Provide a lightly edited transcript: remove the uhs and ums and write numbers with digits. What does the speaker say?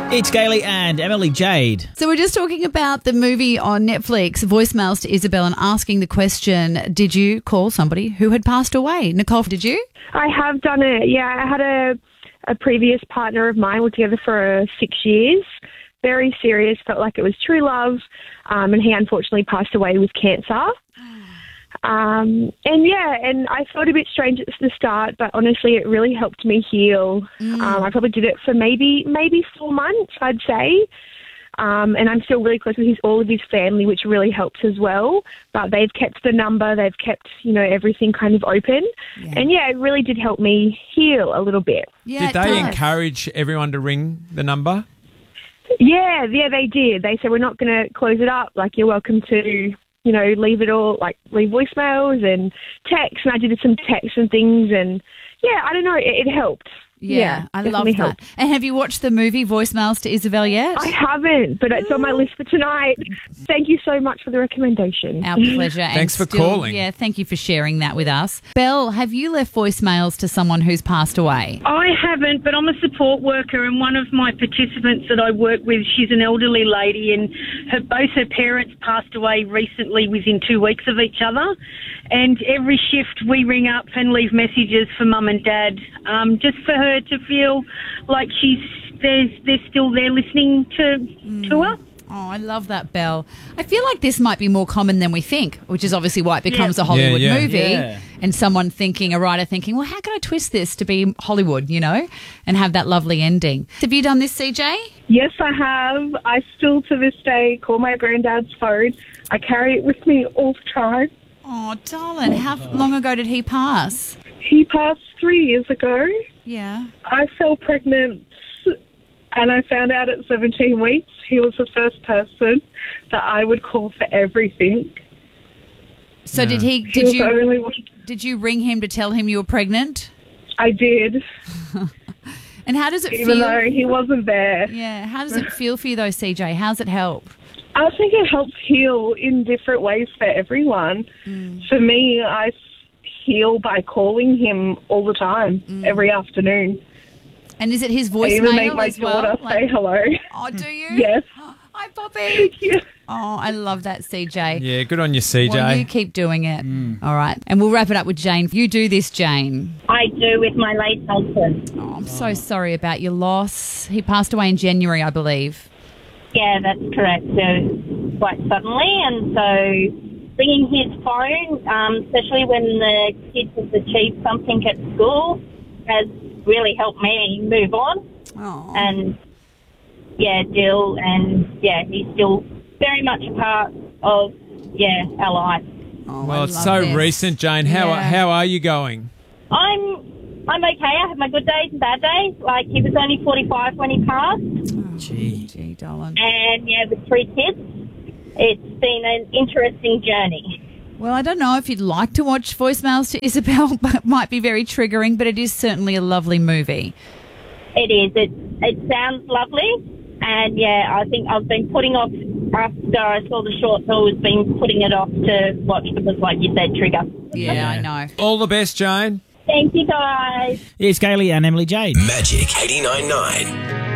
It's Gailey and Emily Jade. So we're just talking about the movie on Netflix, Voicemails to Isabel, and asking the question, did you call somebody who had passed away? Nicole, did you? I have done it, yeah. I had a previous partner of mine. We were together for 6 years. Very serious, felt like it was true love, and he unfortunately passed away with cancer. And I felt a bit strange at the start, but honestly, it really helped me heal. I probably did it for maybe 4 months, I'd say. And I'm still really close with all of his family, which really helps as well. But they've kept the number, they've kept, everything kind of open. Yeah. And it really did help me heal a little bit. Yeah, did they encourage everyone to ring the number? Yeah, they did. They said, we're not going to close it up. Like, you're welcome to, leave it all, like leave voicemails and texts. And I did some texts and things. And I don't know, it helped. Yeah, I love that. Helped. And have you watched the movie Voicemails to Isabel yet? I haven't, but it's on my list for tonight. Thank you so much for the recommendation. Our pleasure. Thanks for calling. Yeah, thank you for sharing that with us. Belle, have you left voicemails to someone who's passed away? I haven't, but I'm a support worker, and one of my participants that I work with, she's an elderly lady, and both her parents passed away recently within 2 weeks of each other. And every shift we ring up and leave messages for mum and dad, just for her to feel like they're still there listening to her. Oh, I love that, Belle. I feel like this might be more common than we think, which is obviously why it becomes a Hollywood movie. Yeah. And a writer thinking, well, how can I twist this to be Hollywood, and have that lovely ending. Have you done this, CJ? Yes, I have. I still, to this day, call my granddad's phone. I carry it with me all the time. Oh, darling. How long ago did he pass? He passed 3 years ago. Yeah. I fell pregnant and I found out at 17 weeks. He was the first person that I would call for everything. So did you ring him to tell him you were pregnant? I did. And how does it feel? Even though he wasn't there. Yeah. How does it feel for you though, CJ? How's it help? I think it helps heal in different ways for everyone. For me, I heal by calling him all the time, every afternoon. And is it his voicemail? I even make my as daughter well? say hello. Oh, do you? Yes. Hi, Poppy. Yeah. Oh, I love that, CJ. Yeah, good on you, CJ. Well, you keep doing it. All right. And we'll wrap it up with Jane. You do this, Jane. I do with my late husband. Oh, I'm so sorry about your loss. He passed away in January, I believe. Yeah, that's correct. So quite suddenly, and so ringing his phone, especially when the kids have achieved something at school, has really helped me move on. Oh. And deal, and he's still very much a part of our life. Oh, Well, it's so recent, Jane. How are you going? I'm okay. I have my good days and bad days. Like, he was only 45 when he passed. Oh, gee, darling. And, with 3 kids, it's been an interesting journey. Well, I don't know if you'd like to watch Voicemails to Isabel, but it might be very triggering, but it is certainly a lovely movie. It is. It sounds lovely. And, I think I've been putting off, after I saw the shorts, I was been putting it off to watch because, like you said, trigger. Yeah, I know. All the best, Jane. Thank you, guys. It's Gailey and Emily Jade. Magic 89.9.